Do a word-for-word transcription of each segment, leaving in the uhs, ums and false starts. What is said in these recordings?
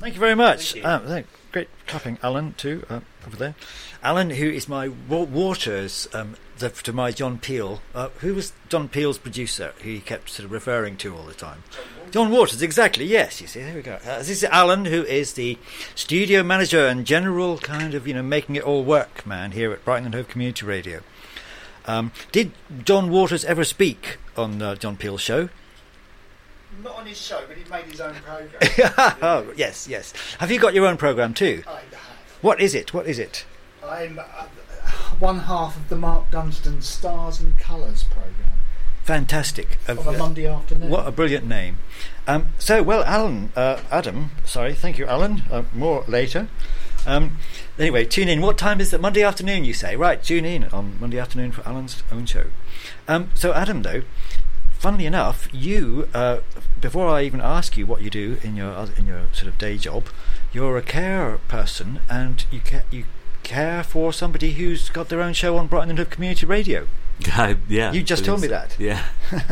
Thank you very much. Uh, great clapping, Alan, too, uh, over there. Alan, who is my wa- Waters, um, the, to my John Peel. Uh, who was John Peel's producer, who he kept sort of referring to all the time? John Waters, exactly, yes, you see, there we go. Uh, this is Alan, who is the studio manager and general kind of, you know, making it all work man here at Brighton and Hove Community Radio. Um, did John Waters ever speak on uh, John Peel's show? Not on his show, but he made his own programme. Oh, yes, yes. Have you got your own programme too? I have. What is it? What is it? I'm uh, one half of the Mark Dunstan Stars and Colours programme. Fantastic. On a Monday afternoon. What a brilliant name. Um, so, well, Alan, uh, Adam, sorry, thank you, Alan. Uh, more later. Um, anyway, tune in. What time is it? Monday afternoon, you say? Right, tune in on Monday afternoon for Alan's own show. Um, so, Adam, though, funnily enough, you, uh, before I even ask you what you do in your in your sort of day job, you're a care person, and you ca- you care for somebody who's got their own show on Brighton and Hove Community Radio. Uh, yeah. You just told me that. Yeah.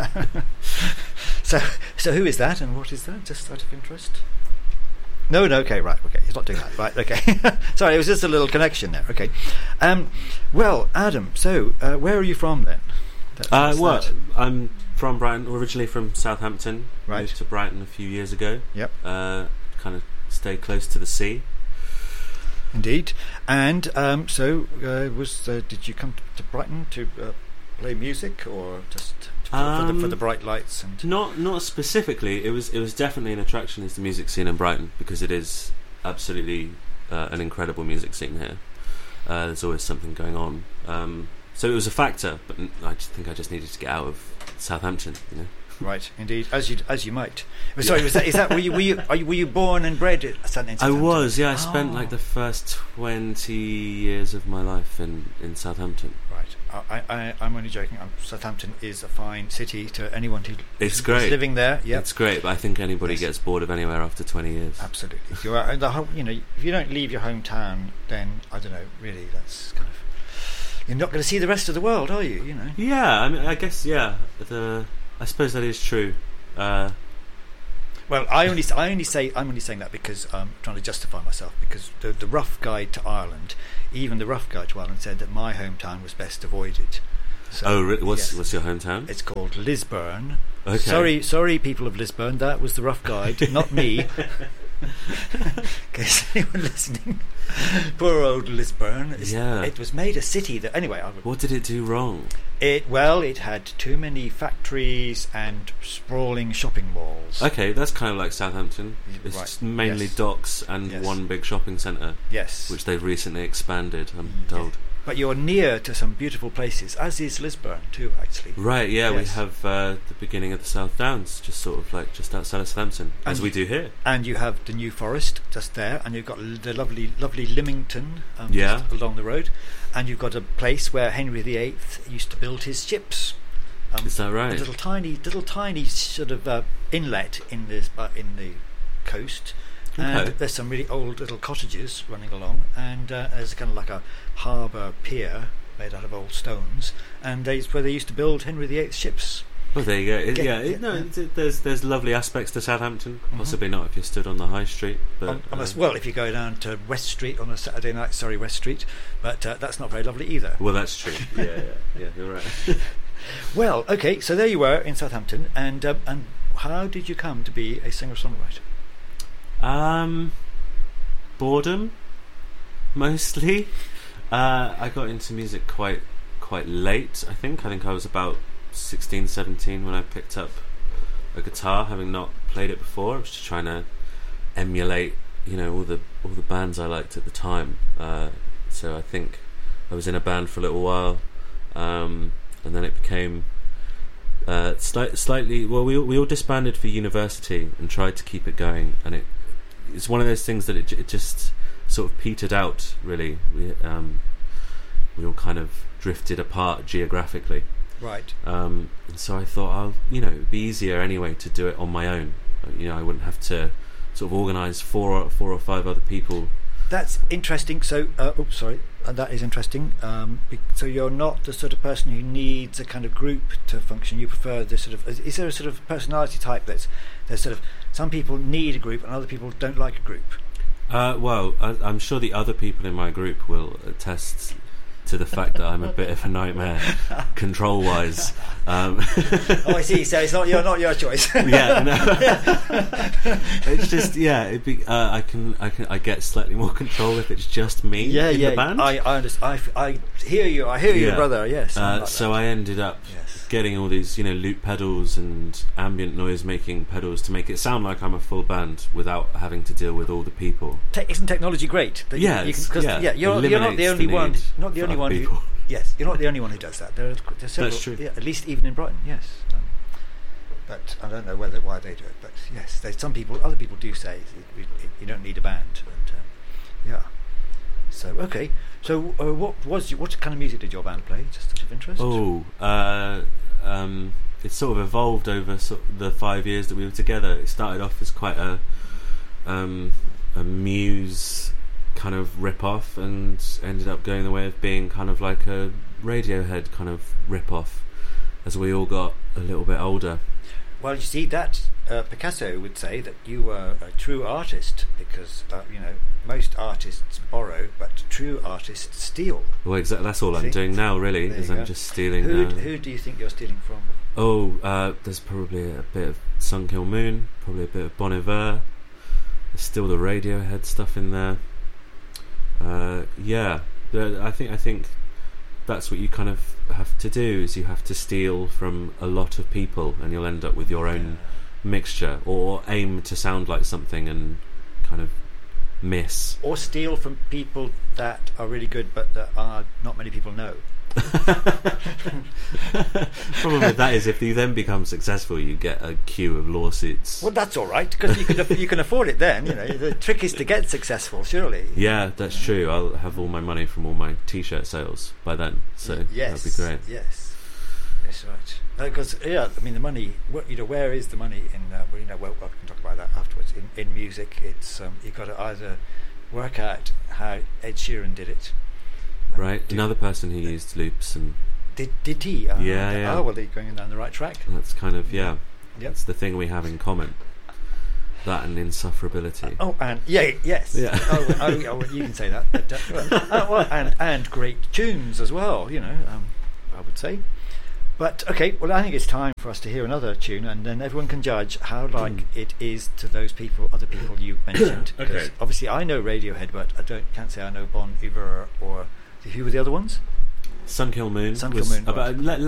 so, so who is that, and what is that? Just out of interest. No, no, okay, right, okay. He's not doing that, right? Okay. Sorry, it was just a little connection there. Okay. Um, well, Adam, so uh, where are you from then? That, uh, well, that. I'm from Brighton, originally from Southampton. Right. Moved to Brighton a few years ago. Yep. Uh, kind of stay close to the sea. Indeed. And um, so, uh, was uh, did you come to Brighton to uh, play music, or just for, um, for, the, for the bright lights? And not not specifically. It was it was definitely an attraction is the music scene in Brighton, because it is absolutely uh, an incredible music scene here. Uh, there's always something going on. Um, so it was a factor, but I just think I just needed to get out of Southampton, you know. Right, indeed, as you as you might. Oh, sorry, was that, is that were you were you, are you were you born and bred at Southampton? I was, yeah. I spent oh. like the first twenty years of my life in, in Southampton. Right, I, I I'm only joking. I'm, Southampton is a fine city to anyone who it's is great living there. Yeah, it's great. But I think anybody yes. gets bored of anywhere after twenty years. Absolutely, you are. The whole, you know, if you don't leave your hometown, then I don't know. Really, that's kind of you're not going to see the rest of the world, are you? You know. Yeah, I mean, I guess yeah. The I suppose that is true. Uh, well, I only I only say I'm only saying that because I'm trying to justify myself, because the the rough guide to Ireland, even the rough guide to Ireland said that my hometown was best avoided. So, oh, re- what's yes. what's your hometown? It's called Lisburn. Okay. Sorry, sorry, people of Lisburn. That was the rough guide, not me. In case anyone listening, poor old Lisburn. It's, yeah, it was made a city that anyway. I would, what did it do wrong? It well, it had too many factories and sprawling shopping malls. Okay, that's kind of like Southampton. It's right. just mainly yes. docks and yes. one big shopping centre. Yes, which they've recently expanded. I'm yeah. told. But you're near to some beautiful places, as is Lisburn too, actually. Right, yeah, yes. we have uh, the beginning of the South Downs, just sort of like just outside of Southampton, and as we do here. And you have the New Forest just there, and you've got l- the lovely, lovely Lymington um, yeah. just along the road, and you've got a place where Henry the Eighth used to build his ships. Um, Is that right? A little tiny, little tiny sort of uh, inlet in this, uh, in the coast. And okay. there's some really old little cottages running along, and uh, there's kind of like a harbour pier made out of old stones, and it's where they used to build Henry the Eighth's ships. Well, there you go. It, Get, yeah, it, get, no, yeah. It, there's there's lovely aspects to Southampton. Mm-hmm. Possibly not if you're stood on the high street, but on, on uh, a, well, if you go down to West Street on a Saturday night, sorry, West Street, but uh, that's not very lovely either. well, that's true. yeah, yeah, yeah, you're right. Well, okay, so there you were in Southampton, and um, and how did you come to be a singer-songwriter? Um, boredom, mostly. Uh, I got into music quite quite late. I think. I think I was about sixteen, seventeen when I picked up a guitar, having not played it before. I was just trying to emulate, you know, all the all the bands I liked at the time. Uh, so I think I was in a band for a little while, um, and then it became uh, sli- slightly. Well, we we all disbanded for university and tried to keep it going, and it it's one of those things that it, it just sort of petered out. Really, we um, we all kind of drifted apart geographically. Right. Um, and so I thought, I'll, you know, it'd be easier anyway to do it on my own. You know, I wouldn't have to sort of organise four or four or five other people. That's interesting. So, uh, oops, sorry, uh, that is interesting. Um, be- so you're not the sort of person who needs a kind of group to function. You prefer this sort of. Is, is there a sort of personality type that's there's sort of some people need a group and other people don't like a group? Uh, well, I, I'm sure the other people in my group will attest to the fact that I'm a bit of a nightmare, control-wise. Um, oh, I see. So it's not your not your choice. yeah, no. It's just yeah. It'd be, uh, I can I can I get slightly more control if it's just me yeah, in yeah. the band. I I, understand. I I hear you. I hear you, Yeah. brother. Yes. Uh, like so that. I ended up Yes. getting all these, you know, loop pedals and ambient noise making pedals to make it sound like I'm a full band without having to deal with all the people. Te- isn't technology great? That Yeah, you, you it's- can, 'cause, yeah, yeah. You're, you're not the eliminates only the one. need Not the for only other one who. people. Yes, you're not the only one who does that. There are, there's several, That's true. Yeah, at least even in Brighton. Yes. Um, but I don't know whether why they do it. But yes, there's some people. Other people do say it, it, it, you don't need a band. And, um, yeah. So okay. So uh, what was you, what kind of music did your band play? Just out of interest. Oh, uh, um, it sort of evolved over sort of the five years that we were together. It started off as quite a um, a Muse kind of rip-off, and ended up going the way of being kind of like a Radiohead kind of rip-off as we all got a little bit older. Well, you see, that uh, Picasso would say that you were a true artist because uh, you know most artists borrow, but true artists steal. Well, exactly. That's all See? I'm doing now, really, There is you I'm go. just stealing. Who uh, who do you think you're stealing from? Oh, uh, there's probably a bit of Sunkill Moon, probably a bit of Bon Iver. There's still the Radiohead stuff in there. Uh, yeah, the, I think I think that's what you kind of have to do, is you have to steal from a lot of people, and you'll end up with your own mixture, or aim to sound like something and kind of miss. Or steal from people that are really good, but that are not many people know. Problem with that is if you then become successful, you get a queue of lawsuits. Well, that's all right because you can aff- you can afford it. Then you know the trick is to get successful. Surely. Yeah, that's true. I'll have all my money from all my T-shirt sales by then, so yes, that'd be great. Yes, yes, right. Because yeah, I mean the money. Wh- you know, where is the money in? Uh, well, you know, well, well, we can talk about that afterwards. In in music, it's um, you've got to either work out how Ed Sheeran did it. and Right, do- another person who used loops, and Did did he? Uh, Yeah, yeah. Oh well, they're going down the right track. that's kind of yeah. Yep. That's the thing we have in common. That and insufferability. Oh, and yeah, yes. Yeah. Oh, oh, oh, you can say that. But, uh, well, uh, well, and and great tunes as well. You know, um, I would say. But okay, well, I think it's time for us to hear another tune, and then everyone can judge how like it is to those people, other people you mentioned. Okay. 'Cause obviously, I know Radiohead, but I don't can't say I know Bon Iver or who were the other ones. Sunkill Moon. Sunkill was Moon, about, right. le-